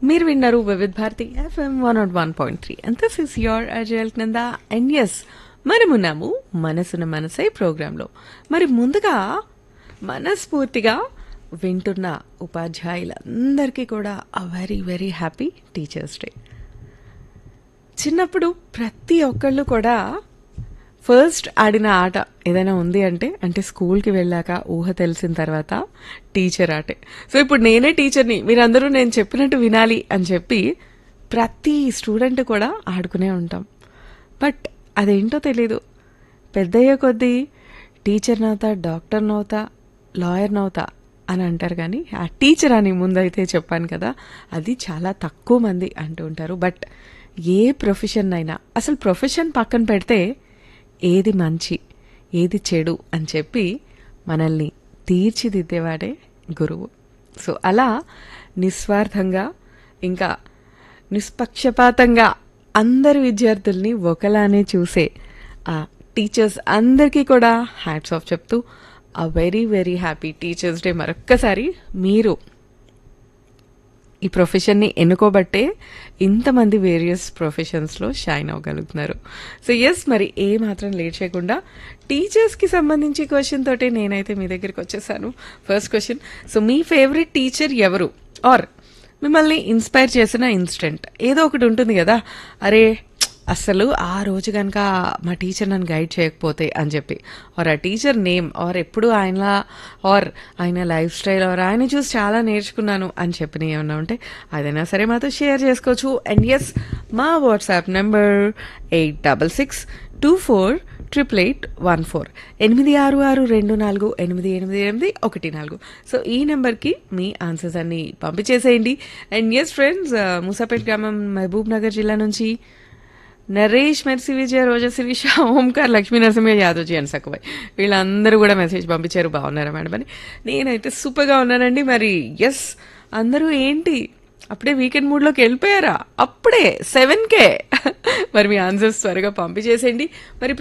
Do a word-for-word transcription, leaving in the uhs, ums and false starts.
మీరు విన్నారు Vividh Bharati FM one not one point three and this is your అజయల్ Nanda and yes మనమున్నాము మనసున మనసై ప్రోగ్రాంలో. మరి ముందుగా మనస్ఫూర్తిగా వింటున్న ఉపాధ్యాయులందరికీ కూడా a very very happy teachers day. చిన్నప్పుడు ప్రతి ఒక్కళ్ళు కూడా ఫస్ట్ ఆడిన ఆట ఏదైనా ఉంది అంటే అంటే స్కూల్కి వెళ్ళాక ఊహ తెలిసిన తర్వాత టీచర్ ఆటే. సో ఇప్పుడు నేనే టీచర్ని, మీరందరూ నేను చెప్పినట్టు వినాలి అని చెప్పి ప్రతి స్టూడెంట్ కూడా ఆడుకునే ఉంటాం. బట్ అదేంటో తెలీదు, పెద్దయ్యే కొద్దీ టీచర్ నవ్వుతా, డాక్టర్ నవ్వుతా, లాయర్ నవ్వుతా అని అంటారు. కానీ ఆ టీచర్ అని ముందైతే చెప్పాను కదా, అది చాలా తక్కువ మంది అంటూ ఉంటారు. బట్ ఏ ప్రొఫెషన్ అయినా, అసలు ప్రొఫెషన్ పక్కన పెడితే ఏది మంచి ఏది చెడు అని చెప్పి మనల్ని తీర్చిదిద్దేవాడే గురువు. సో అలా నిస్వార్థంగా ఇంకా నిష్పక్షపాతంగా అందరి విద్యార్థుల్ని ఒకలానే చూసే ఆ టీచర్స్ అందరికీ కూడా హ్యాట్స్ ఆఫ్ చెప్తూ ఆ very very happy teachers day. మరొక్కసారి మీరు ఈ ప్రొఫెషన్ని ఎన్నుకోబట్టే ఇంతమంది వేరియస్ ప్రొఫెషన్స్లో షైన్ అవ్వగలుగుతున్నారు. సో ఎస్, మరి ఏ మాత్రం లేట్ చేయకుండా టీచర్స్కి సంబంధించి క్వశ్చన్ తోటే నేనైతే మీ దగ్గరికి వచ్చేసాను. ఫస్ట్ క్వశ్చన్, సో మీ ఫేవరెట్ టీచర్ ఎవరు? ఆర్ మిమ్మల్ని ఇన్స్పైర్ చేసిన ఇన్సిడెంట్ ఏదో ఒకటి ఉంటుంది కదా, అరే అసలు ఆ రోజు కనుక మా టీచర్ నన్ను గైడ్ చేయకపోతే అని చెప్పి, ఆర్ ఆ టీచర్ నేమ్, ఆర్ ఎప్పుడు ఆయన ఆర్ ఆయన లైఫ్ స్టైల్ ఆర్ ఆయన చూసి చాలా నేర్చుకున్నాను అని చెప్పిన ఏమన్నా ఉంటే అదైనా సరే మాతో షేర్ చేసుకోవచ్చు. అండ్ ఎస్, మా WhatsApp number eight double six two four triple eight one four ఎనిమిది ఆరు ఆరు రెండు నాలుగు ఎనిమిది ఎనిమిది ఎనిమిది ఒకటి నాలుగు. సో ఈ నెంబర్కి మీ ఆన్సర్స్ అన్ని పంపించేసేయండి. అండ్ ఎస్ ఫ్రెండ్స్, మూసాపేట్ గ్రామం మహబూబ్ నగర్ జిల్లా నుంచి నరేష్, మెర్సీ, విజయ, రోజా, శిరీష, ఓంకార్, లక్ష్మీ నరసింహ యాదవ్జీ అని సక్కుబాయ్ వీళ్ళందరూ కూడా మెసేజ్ పంపించారు. బాగున్నారా మేడం అని. నేనైతే సూపర్గా ఉన్నానండి. మరి ఎస్, అందరూ ఏంటి అప్పుడే వీకెండ్ మూడ్లోకి వెళ్ళిపోయారా? అప్పుడే సెవెన్కే మరి మీ ఆన్సర్స్ త్వరగా పంపించేసేయండి. మరి